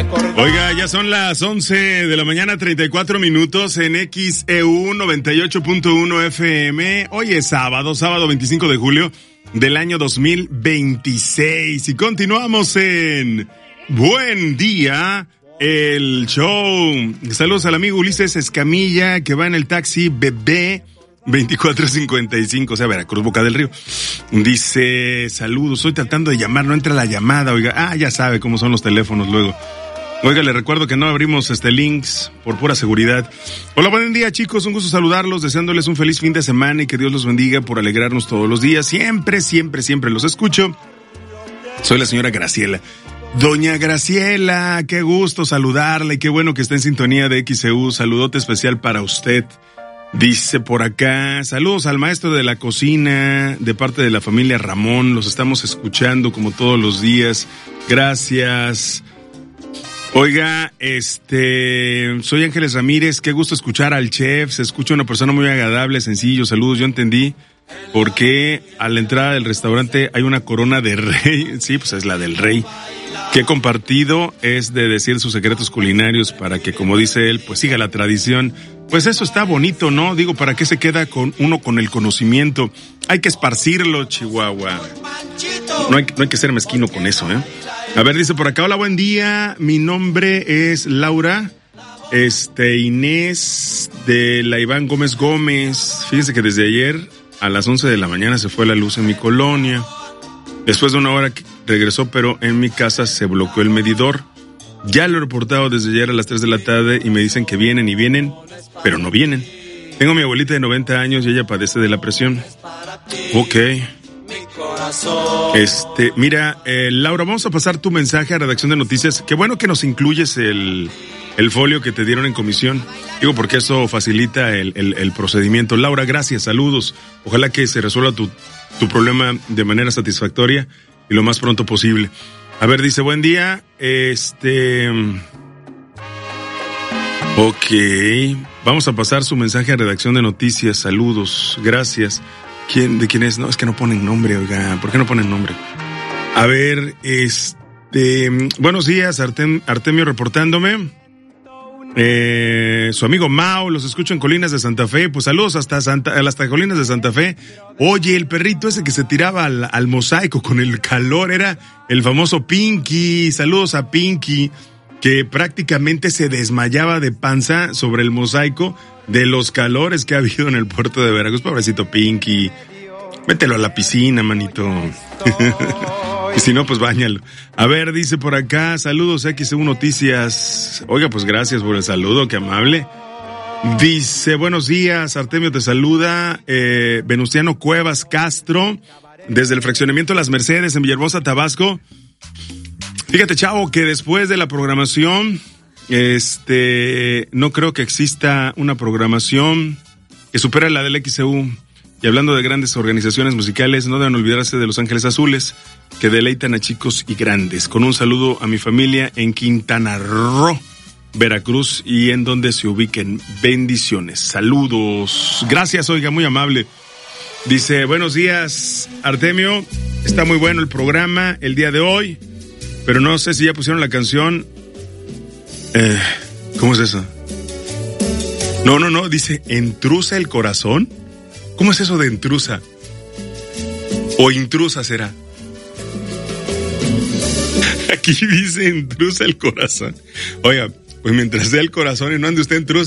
Oiga, ya son las 11 de la mañana, 34 minutos en XEU 98.1 FM. Hoy es sábado 25 de julio del año 2026. Y continuamos en Buen Día, el show. Saludos al amigo Ulises Escamilla, que va en el taxi BB 2455, o sea, Veracruz, Boca del Río. Dice, saludos, estoy tratando de llamar, no entra la llamada, oiga. Ya sabe cómo son los teléfonos luego. Oiga, le recuerdo que no abrimos links por pura seguridad. Hola, buen día, chicos, un gusto saludarlos, deseándoles un feliz fin de semana y que Dios los bendiga por alegrarnos todos los días. Siempre los escucho. Soy la señora Graciela. Doña Graciela, qué gusto saludarla y qué bueno que está en sintonía de XEU. Saludote especial para usted. Dice por acá, saludos al maestro de la cocina de parte de la familia Ramón. Los estamos escuchando como todos los días. Gracias. Oiga, soy Ángeles Ramírez, qué gusto escuchar al chef, se escucha una persona muy agradable, sencillo, saludos, yo entendí por qué a la entrada del restaurante hay una corona de rey, sí, pues es la del rey, que he compartido, es de decir sus secretos culinarios para que, como dice él, pues siga la tradición. Pues eso está bonito, ¿no? Digo, ¿para qué se queda con el conocimiento? Hay que esparcirlo, Chihuahua. No hay que ser mezquino con eso, ¿eh? A ver, dice por acá, hola, buen día, mi nombre es Laura, Inés de la Iván Gómez Gómez. Fíjense que desde ayer a las 11 de la mañana se fue la luz en mi colonia. Después de una hora regresó, pero en mi casa se bloqueó el medidor. Ya lo he reportado desde ayer a las 3 de la tarde y me dicen que vienen, pero no vienen. Tengo a mi abuelita de 90 años y ella padece de la presión. Ok. Mira, Laura, vamos a pasar tu mensaje a Redacción de Noticias. Qué bueno que nos incluyes el folio que te dieron en comisión. Digo, porque eso facilita el procedimiento. Laura, gracias, saludos. Ojalá que se resuelva tu problema de manera satisfactoria y lo más pronto posible. A ver, dice, buen día. Ok. Vamos a pasar su mensaje a Redacción de Noticias. Saludos, gracias. ¿De quién es? No, es que no ponen nombre, oiga. ¿Por qué no ponen nombre? A ver, buenos días, Artemio reportándome. Su amigo Mao, los escucho en Colinas de Santa Fe. Pues saludos hasta Colinas de Santa Fe. Oye, el perrito ese que se tiraba al mosaico con el calor era el famoso Pinky. Saludos a Pinky, que prácticamente se desmayaba de panza sobre el mosaico de los calores que ha habido en el puerto de Veracruz. Pobrecito Pinky, mételo a la piscina, manito. Y si no, pues báñalo. A ver, dice por acá, saludos XEU Noticias. Oiga, pues gracias por el saludo, qué amable. Dice, buenos días, Artemio te saluda, Venustiano Cuevas Castro, desde el fraccionamiento Las Mercedes en Villahermosa, Tabasco. Fíjate, chavo, que después de la programación, no creo que exista una programación que supere la del XEU. Y hablando de grandes organizaciones musicales, no deben olvidarse de Los Ángeles Azules, que deleitan a chicos y grandes. Con un saludo a mi familia en Quintana Roo, Veracruz, y en donde se ubiquen. Bendiciones. Saludos. Gracias, oiga, muy amable. Dice, buenos días, Artemio. Está muy bueno el programa el día de hoy, pero no sé si ya pusieron la canción. ¿Cómo es eso? No, dice, ¿entrusa el corazón? ¿Cómo es eso de intrusa? ¿O intrusa será? Aquí dice intrusa el corazón. Oiga, pues mientras sea el corazón y no ande usted intrusa.